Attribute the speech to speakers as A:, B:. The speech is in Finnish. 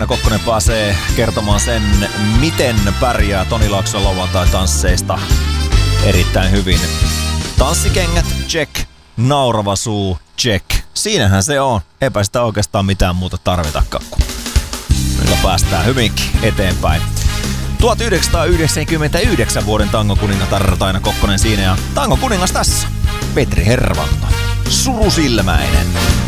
A: Taina Kokkonen pääsee kertomaan sen, miten pärjää Toni Laakson lauantai-tansseista erittäin hyvin. Tanssikengät, check. Naurava suu, check. Siinähän se on. Eipä sitä oikeastaan mitään muuta tarvitakaan, kun päästään hyvinkin eteenpäin. 1999 vuoden tangokuningatar Taina Kokkonen siinä ja tangokuningas tässä. Petri Hervanto. Surusilmäinen.